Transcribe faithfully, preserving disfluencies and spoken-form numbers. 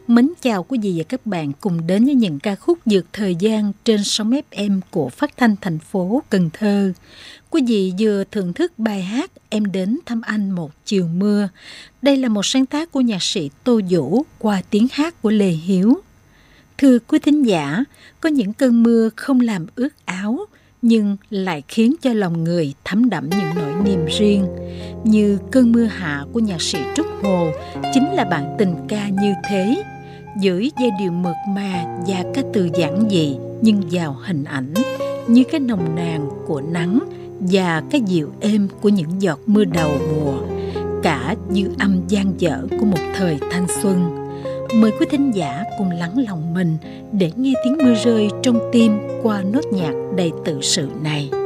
Mến chào quý vị và các bạn cùng đến với những ca khúc vượt thời gian trên sóng ép em của Phát thanh thành phố Cần Thơ. Quý vị vừa thưởng thức bài hát Em đến thăm anh một chiều mưa. Đây là một sáng tác của nhạc sĩ Tô Vũ qua tiếng hát của Lê Hiếu. Thưa quý thính giả, có những cơn mưa không làm ướt áo, nhưng lại khiến cho lòng người thấm đẫm những nỗi niềm riêng. Như Cơn mưa hạ của nhạc sĩ Trúc Hồ chính là bản tình ca như thế, với giai điệu mượt mà và ca từ giản dị nhưng giàu hình ảnh, như cái nồng nàn của nắng và cái dịu êm của những giọt mưa đầu mùa, cả dư âm dang dở của một thời thanh xuân. Mời quý thính giả cùng lắng lòng mình để nghe tiếng mưa rơi trong tim qua nốt nhạc đầy tự sự này.